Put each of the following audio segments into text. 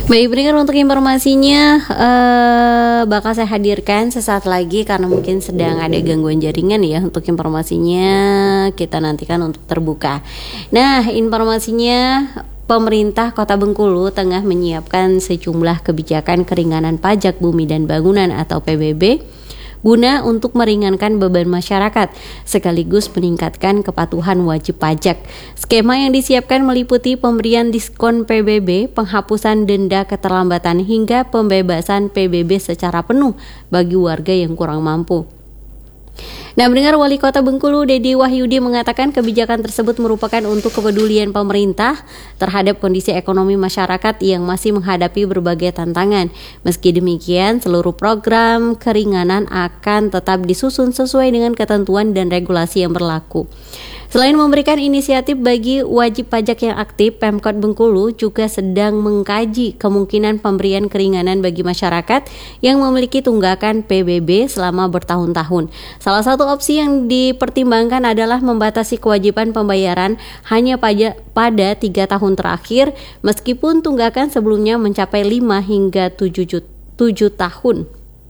Baik, pendengar, untuk informasinya bakal saya hadirkan sesaat lagi karena mungkin sedang ada gangguan jaringan ya. Untuk informasinya kita nantikan untuk terbuka. Nah, informasinya pemerintah Kota Bengkulu tengah menyiapkan sejumlah kebijakan keringanan pajak bumi dan bangunan atau PBB guna untuk meringankan beban masyarakat, sekaligus meningkatkan kepatuhan wajib pajak. Skema yang disiapkan meliputi pemberian diskon PBB, penghapusan denda keterlambatan, hingga pembebasan PBB secara penuh bagi warga yang kurang mampu. Nah, mendengar Wali Kota Bengkulu Dedi Wahyudi mengatakan kebijakan tersebut merupakan untuk kepedulian pemerintah terhadap kondisi ekonomi masyarakat yang masih menghadapi berbagai tantangan. Meski demikian, seluruh program keringanan akan tetap disusun sesuai dengan ketentuan dan regulasi yang berlaku. Selain memberikan inisiatif bagi wajib pajak yang aktif, Pemkot Bengkulu juga sedang mengkaji kemungkinan pemberian keringanan bagi masyarakat yang memiliki tunggakan PBB selama bertahun-tahun. Salah satu opsi yang dipertimbangkan adalah membatasi kewajiban pembayaran hanya pada 3 tahun terakhir, meskipun tunggakan sebelumnya mencapai 5 hingga 7 tahun.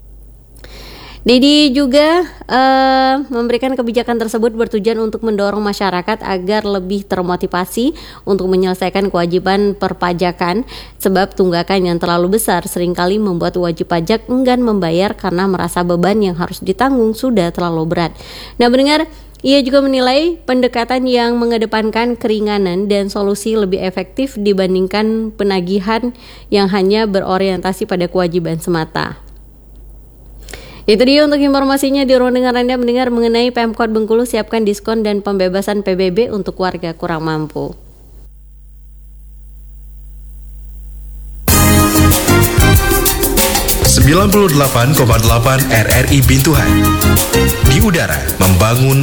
Dedi juga memberikan kebijakan tersebut bertujuan untuk mendorong masyarakat agar lebih termotivasi untuk menyelesaikan kewajiban perpajakan, sebab tunggakan yang terlalu besar seringkali membuat wajib pajak enggan membayar karena merasa beban yang harus ditanggung sudah terlalu berat. Nah, mendengar, ia juga menilai pendekatan yang mengedepankan keringanan dan solusi lebih efektif dibandingkan penagihan yang hanya berorientasi pada kewajiban semata. Itu dia untuk informasinya di ruang dengar Anda mendengar mengenai Pemkot Bengkulu siapkan diskon dan pembebasan PBB untuk warga kurang mampu. .8 RRI Bintuhan di udara membangun